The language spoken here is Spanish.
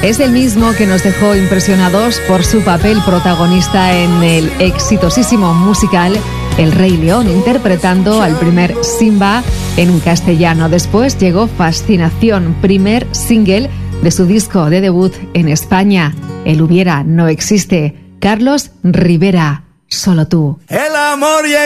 Es el mismo que nos dejó impresionados por su papel protagonista en el exitosísimo musical El Rey León, interpretando al primer Simba en castellano. Después llegó Fascinación, primer single de su disco de debut en España. El hubiera no existe. Carlos Rivera, Solo tú. El amor llega